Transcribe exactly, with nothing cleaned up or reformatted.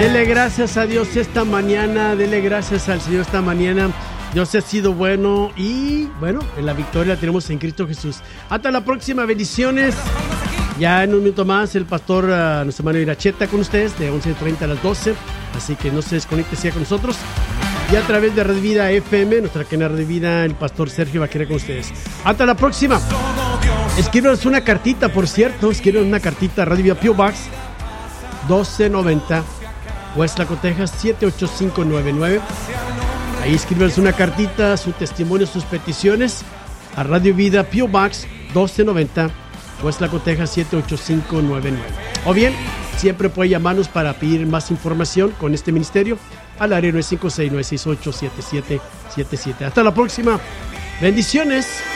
Dele gracias a Dios esta mañana, dele gracias al Señor esta mañana. Dios ha sido bueno y, bueno, en la victoria la tenemos en Cristo Jesús. Hasta la próxima, bendiciones. Ya en un minuto más el pastor, uh, nuestro hermano Iracheta con ustedes de once treinta a las doce. Así que no se desconecte, siga con nosotros. Y a través de Red Vida F M, nuestra cadena Red Vida, el pastor Sergio va a querer con ustedes. Hasta la próxima. Escríbanos una cartita, por cierto. Escríbanos una cartita a Radio Vida P O Box doce noventa, West Laco, Texas siete ocho cinco nueve nueve. Ahí escríbanos una cartita, su testimonio, sus peticiones a Radio Vida P O Box doce noventa, West Laco, Texas siete ocho cinco nueve nueve. O bien, siempre puede llamarnos para pedir más información con este ministerio al área nueve cinco seis, nueve seis ocho, siete siete siete siete. Hasta la próxima. Bendiciones.